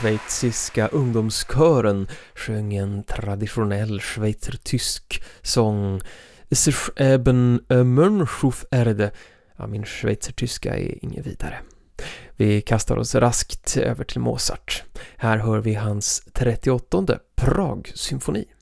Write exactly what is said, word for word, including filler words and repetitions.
schweiziska ungdomskören sjöng en traditionell schweizertysk sång. Es ist eben ein Mensch auf Erde. Ja, min schweizertyska är inget vidare. Vi kastar oss raskt över till Mozart. Här hör vi hans trettioåttonde Prag-symfoni.